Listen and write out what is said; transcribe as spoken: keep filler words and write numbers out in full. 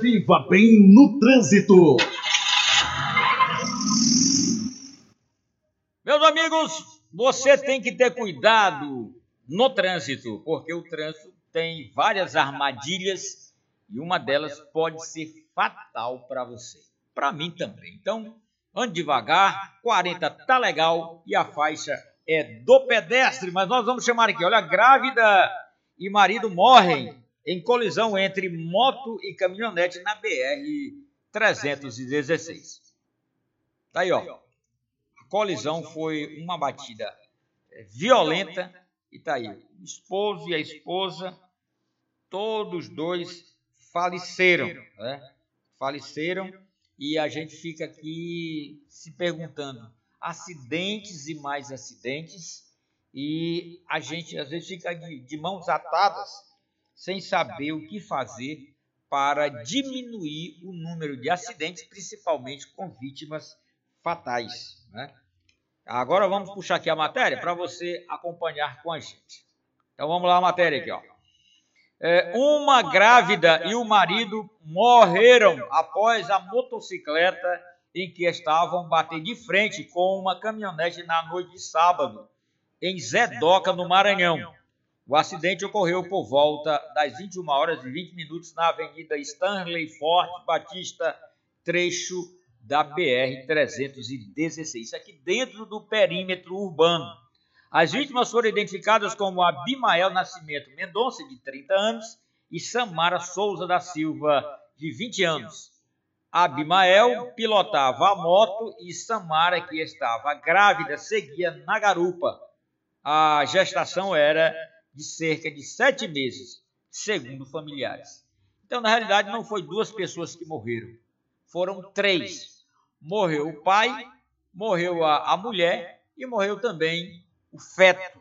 Viva bem no trânsito. Meus amigos, você tem que ter cuidado no trânsito, porque o trânsito tem várias armadilhas e uma delas pode ser fatal para você. Para mim também. Então, ande devagar, quarenta tá legal e a faixa é do pedestre, mas nós vamos chamar aqui, olha, grávida e marido morrem em colisão entre moto e caminhonete na B R trezentos e dezesseis. Tá aí, ó. A colisão foi uma batida violenta e tá aí. O esposo e a esposa, todos dois faleceram, né? Faleceram e a gente fica aqui se perguntando, acidentes e mais acidentes, e a gente às vezes fica de, de mãos atadas, sem saber o que fazer para diminuir o número de acidentes, principalmente com vítimas fatais, né? Agora vamos puxar aqui a matéria para você acompanhar com a gente. Então vamos lá a matéria aqui, ó. É, uma grávida e o marido morreram após a motocicleta em que estavam bater de frente com uma caminhonete na noite de sábado, em Zedoca, no Maranhão. O acidente ocorreu por volta das vinte e uma horas e vinte minutos na Avenida Stanley Forte Batista, trecho da B R trezentos e dezesseis. Isso aqui dentro do perímetro urbano. As vítimas foram identificadas como Abimael Nascimento Mendonça, de trinta anos, e Samara Souza da Silva, de vinte anos. Abimael pilotava a moto e Samara, que estava grávida, seguia na garupa. A gestação era de cerca de sete meses, segundo familiares. Então, na realidade, não foi duas pessoas que morreram, foram três. Morreu o pai, morreu a, a mulher e morreu também o feto.